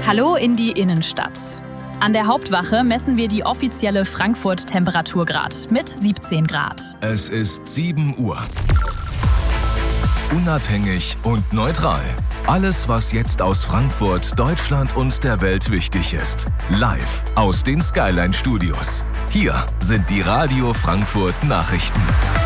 Hallo in die Innenstadt. An der Hauptwache messen wir die offizielle Frankfurt-Temperaturgrad mit 17 Grad. Es ist 7 Uhr. Unabhängig und neutral. Alles, was jetzt aus Frankfurt, Deutschland und der Welt wichtig ist. Live aus den Skyline Studios. Hier sind die Radio Frankfurt Nachrichten.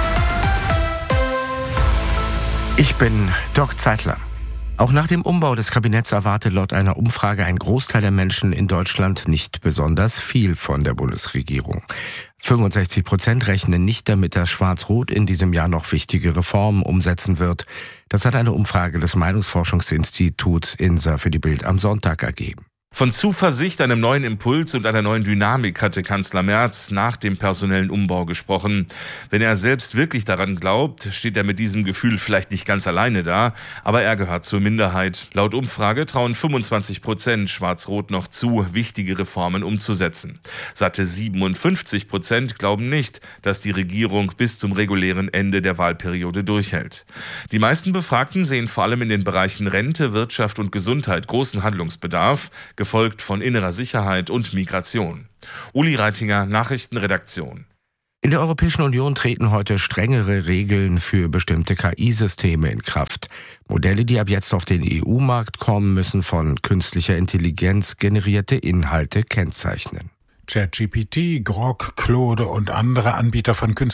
Ich bin Dirk Zeitler. Auch nach dem Umbau des Kabinetts erwartet laut einer Umfrage ein Großteil der Menschen in Deutschland nicht besonders viel von der Bundesregierung. 65% rechnen nicht damit, dass Schwarz-Rot in diesem Jahr noch wichtige Reformen umsetzen wird. Das hat eine Umfrage des Meinungsforschungsinstituts INSA für die Bild am Sonntag ergeben. Von Zuversicht, einem neuen Impuls und einer neuen Dynamik hatte Kanzler Merz nach dem personellen Umbau gesprochen. Wenn er selbst wirklich daran glaubt, steht er mit diesem Gefühl vielleicht nicht ganz alleine da, aber er gehört zur Minderheit. Laut Umfrage trauen 25% Schwarz-Rot noch zu, wichtige Reformen umzusetzen. Satte 57% glauben nicht, dass die Regierung bis zum regulären Ende der Wahlperiode durchhält. Die meisten Befragten sehen vor allem in den Bereichen Rente, Wirtschaft und Gesundheit großen Handlungsbedarf, gefolgt von innerer Sicherheit und Migration. Uli Reitinger, Nachrichtenredaktion. In der Europäischen Union treten heute strengere Regeln für bestimmte KI-Systeme in Kraft. Modelle, die ab jetzt auf den EU-Markt kommen, müssen von künstlicher Intelligenz generierte Inhalte kennzeichnen. ChatGPT, Grok, Claude und andere Anbieter von